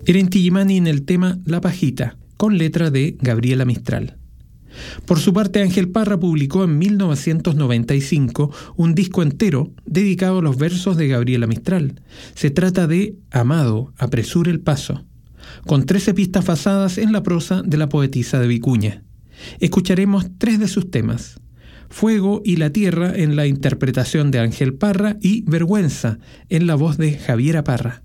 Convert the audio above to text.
Era Inti Illimani en el tema La Pajita, con letra de Gabriela Mistral. Por su parte, Ángel Parra publicó en 1995 un disco entero dedicado a los versos de Gabriela Mistral. Se trata de Amado, apresure el paso, con 13 pistas basadas en la prosa de la poetisa de Vicuña. Escucharemos 3 de sus temas: Fuego y la Tierra en la interpretación de Ángel Parra y Vergüenza en la voz de Javiera Parra.